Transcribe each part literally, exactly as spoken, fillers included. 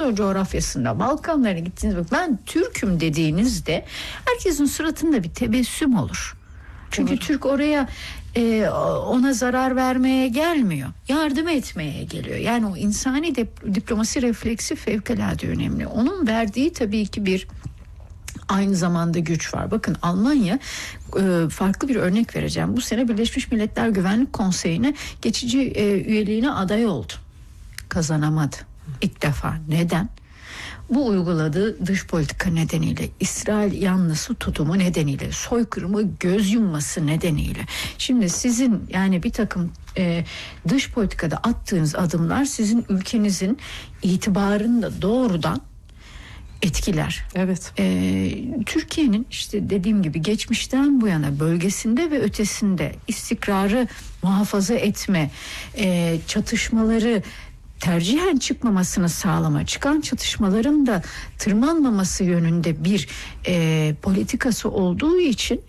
o coğrafyasında Balkanlara gittiğinizde, ben Türk'üm dediğinizde herkesin suratında bir tebessüm olur. Çünkü Doğru. Türk oraya e, ona zarar vermeye gelmiyor, yardım etmeye geliyor. Yani o insani de, diplomasi refleksi fevkalade önemli. Onun verdiği tabii ki bir aynı zamanda güç var. Bakın Almanya, e, farklı bir örnek vereceğim. Bu sene Birleşmiş Milletler Güvenlik Konseyi'ne geçici e, üyeliğine aday oldu. Kazanamadı. İlk defa. Neden? Bu uyguladığı dış politika nedeniyle, İsrail yanlısı tutumu nedeniyle, soykırımı göz yumması nedeniyle. Şimdi sizin yani bir takım e, dış politikada attığınız adımlar sizin ülkenizin itibarını da doğrudan etkiler. Evet. Ee, Türkiye'nin işte dediğim gibi geçmişten bu yana bölgesinde ve ötesinde istikrarı muhafaza etme, e, çatışmaları tercihen çıkmamasını sağlama, çıkan çatışmaların da tırmanmaması yönünde bir e, politikası olduğu için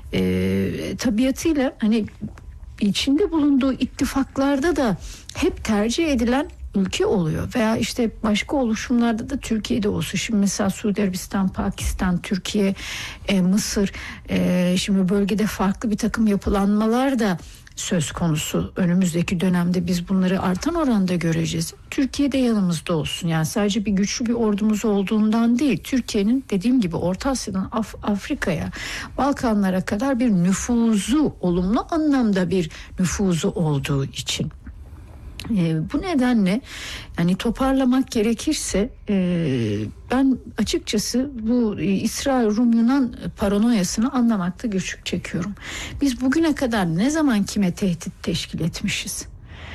e, tabiatıyla hani içinde bulunduğu ittifaklarda da hep tercih edilen ülke oluyor veya işte başka oluşumlarda da Türkiye'de olsun. Şimdi mesela Suudi Arabistan, Pakistan, Türkiye, e, Mısır, e, şimdi bölgede farklı bir takım yapılanmalar da söz konusu. Önümüzdeki dönemde biz bunları artan oranda göreceğiz. Türkiye'de yanımızda olsun. Yani sadece bir güçlü bir ordumuz olduğundan değil, Türkiye'nin dediğim gibi Orta Asya'dan Af- Afrika'ya, Balkanlara kadar bir nüfuzu, olumlu anlamda bir nüfuzu olduğu için. E, bu nedenle yani toparlamak gerekirse e, ben açıkçası bu e, İsrail-Rum-Yunan paranoyasını anlamakta güçlük çekiyorum. Biz bugüne kadar ne zaman kime tehdit teşkil etmişiz?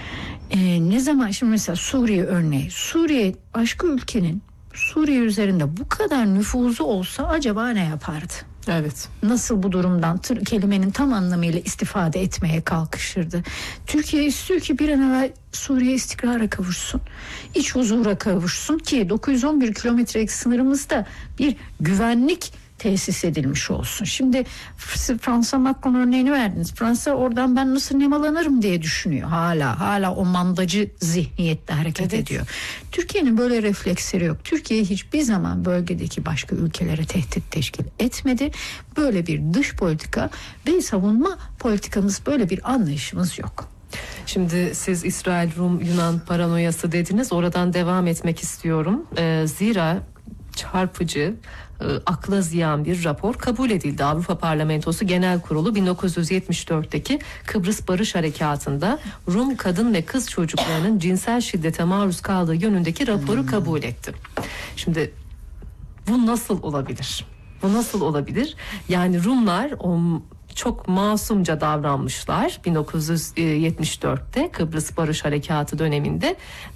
E, ne zaman şimdi mesela Suriye örneği. Suriye başka ülkenin Suriye üzerinde bu kadar nüfuzu olsa acaba ne yapardı? Evet. Nasıl bu durumdan tır, kelimenin tam anlamıyla istifade etmeye kalkışırdı? Türkiye istiyor ki bir an evvel Suriye istikrara kavuşsun. İç huzura kavuşsun ki dokuz yüz on bir kilometrelik sınırımızda bir güvenlik tesis edilmiş olsun. Şimdi Fransa Macron örneğini verdiniz. Fransa oradan ben nasıl nemalanırım diye düşünüyor. Hala hala o mandacı zihniyette hareket evet. ediyor. Türkiye'nin böyle refleksleri yok. Türkiye hiçbir zaman bölgedeki başka ülkelere tehdit teşkil etmedi. Böyle bir dış politika ve savunma politikamız, böyle bir anlayışımız yok. Şimdi siz İsrail, Rum, Yunan paranoyası dediniz. Oradan devam etmek istiyorum. Ee, zira çarpıcı, akla ziyan bir rapor kabul edildi. Avrupa Parlamentosu Genel Kurulu bin dokuz yüz yetmiş dörtteki Kıbrıs Barış Harekatı'nda Rum kadın ve kız çocuklarının cinsel şiddete maruz kaldığı yönündeki raporu kabul etti. Şimdi bu nasıl olabilir? Bu nasıl olabilir? Yani Rumlar o çok masumca davranmışlar bin dokuz yüz yetmiş dörtte Kıbrıs Barış Harekatı döneminde.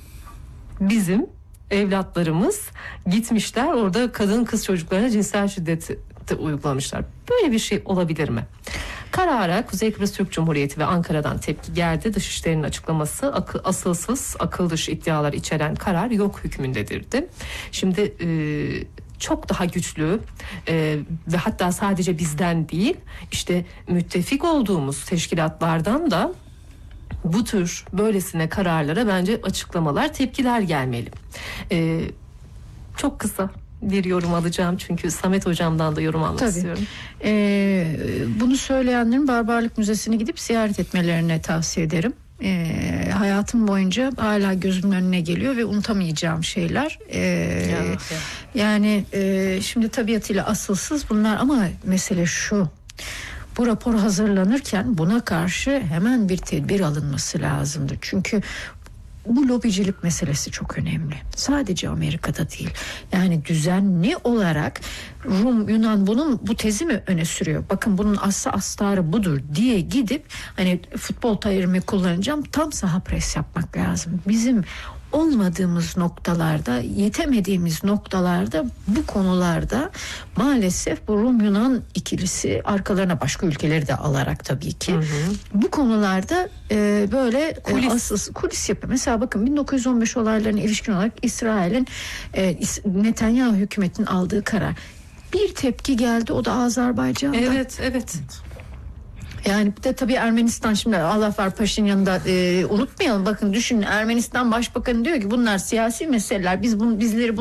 Bizim evlatlarımız gitmişler orada kadın kız çocuklarına cinsel şiddeti uygulamışlar. Böyle bir şey olabilir mi? Karara Kuzey Kıbrıs Türk Cumhuriyeti ve Ankara'dan tepki geldi. Dışişleri'nin açıklaması akı, asılsız, akıl dışı iddialar içeren karar yok hükmündedirdi. Şimdi e, çok daha güçlü e, ve hatta sadece bizden değil, işte müttefik olduğumuz teşkilatlardan da bu tür böylesine kararlara bence açıklamalar, tepkiler gelmeli. Ee, çok kısa bir yorum alacağım çünkü Samet Hocam'dan da yorum almak Tabii. istiyorum. Ee, bunu söyleyenlerin Barbarlık Müzesi'ni gidip ziyaret etmelerini tavsiye ederim. Ee, hayatım boyunca hala gözümün önüne geliyor ve unutamayacağım şeyler. Ee, ya, ya. Yani e, şimdi tabiatıyla asılsız bunlar ama mesele şu. Bu rapor hazırlanırken buna karşı hemen bir tedbir alınması lazımdı. Çünkü bu lobicilik meselesi çok önemli. Sadece Amerika'da değil. Yani düzenli olarak Rum, Yunan bunun bu tezi mi öne sürüyor? Bakın bunun aslı astarı budur diye gidip hani futbol tabirimi kullanacağım, tam saha pres yapmak lazım. Bizim olmadığımız noktalarda, yetemediğimiz noktalarda, bu konularda maalesef bu Rum-Yunan ikilisi arkalarına başka ülkeleri de alarak tabii ki hı hı. bu konularda e, böyle kulis. E, asıl kulis yapıyor. Mesela bakın bin dokuz yüz on beş olaylarına ilişkin olarak İsrail'in e, Netanyahu hükümetinin aldığı karar. Bir tepki geldi, o da Azerbaycan'da. Evet, evet. Yani bir de tabii Ermenistan, şimdi Allah var Paşinyan'da e, unutmayalım, bakın düşünün, Ermenistan Başbakanı diyor ki bunlar siyasi meseleler, biz bunu bizleri